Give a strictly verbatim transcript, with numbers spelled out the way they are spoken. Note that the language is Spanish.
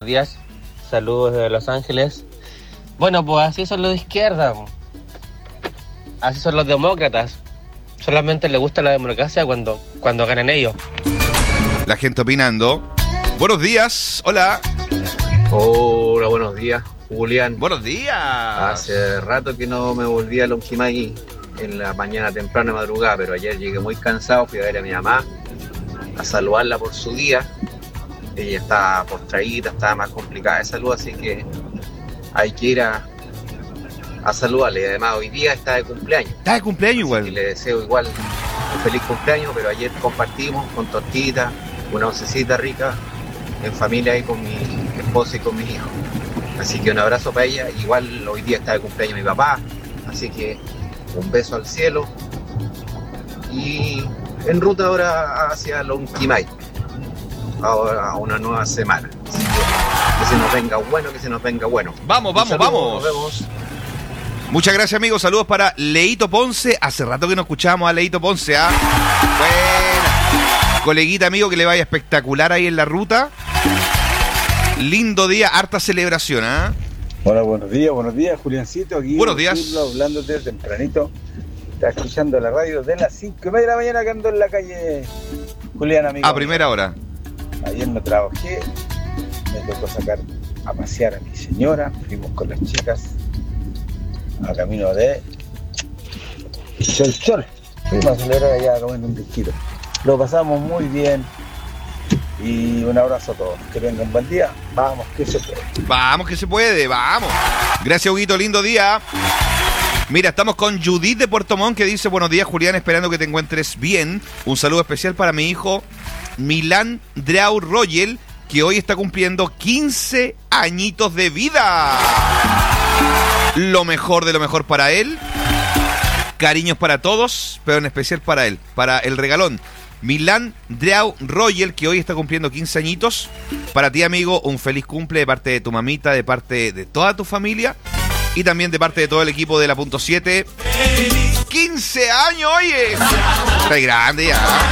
días. Saludos desde Los Ángeles. Bueno, pues así son los de izquierda. Así son los demócratas. Solamente les gusta la democracia cuando, cuando ganan ellos. La gente opinando. Buenos días, hola. Hola, buenos días, Julián. Buenos días. Hace rato que no me volví a Lonquimay en la mañana temprana de madrugada, pero ayer llegué muy cansado, fui a ver a mi mamá, a saludarla por su día. Ella estaba postraída, estaba más complicada de salud, así que hay que ir a, a saludarle. Y además hoy día está de cumpleaños. Está de cumpleaños igual. Y le deseo igual un feliz cumpleaños, pero ayer compartimos con tortita, una oncecita rica, en familia y con mi esposa y con mis hijos. Así que un abrazo para ella. Igual hoy día está de cumpleaños mi papá, así que un beso al cielo. Y en ruta ahora hacia Lonquimay, ahora a una nueva semana. Así que que se nos venga bueno, que se nos venga bueno. Vamos, vamos, saludo, vamos. Nos vemos. Muchas gracias, amigos. Saludos para Leito Ponce. Hace rato que no escuchábamos a Leito Ponce, ¿ah? Buena. Coleguita, amigo, que le vaya espectacular ahí en la ruta. Lindo día, harta celebración, ¿ah? Hola, buenos días, buenos días, Juliancito. Aquí buenos días. Cirlo, hablándote tempranito. Está escuchando la radio de las cinco y media de la mañana que ando en la calle, Julián, amigo. A primera hora. Ayer no trabajé, me tocó sacar a pasear a mi señora. Fuimos con las chicas a camino de Chol Chol. Fuimos a celebrar allá comiendo un disquito. Lo pasamos muy bien. Y un abrazo a todos. Que tengan un buen día. Vamos, que se puede. Vamos, que se puede, vamos. Gracias, Huguito, lindo día. Mira, estamos con Judith de Puerto Montt, que dice: buenos días, Julián, esperando que te encuentres bien. Un saludo especial para mi hijo Milán Dreau Royel, que hoy está cumpliendo quince añitos de vida. Lo mejor de lo mejor para él. Cariños para todos, pero en especial para él, para el regalón Milán Dreau Royel, que hoy está cumpliendo quince añitos. Para ti, amigo, un feliz cumple de parte de tu mamita, de parte de toda tu familia y también de parte de todo el equipo de la punto siete. quince años, oye. Está grande ya.